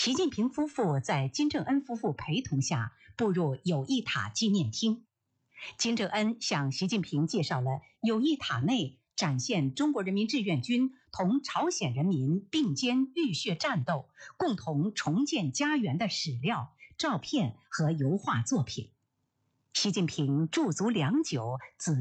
习近平夫妇在金正恩夫妇陪同下步入友谊塔纪念厅。金正恩向习近平介绍了友谊塔内展现中国人民志愿军同朝鲜人民并肩浴血战斗，共同重建家园的史料、照片和油画作品。习近平驻足良久，仔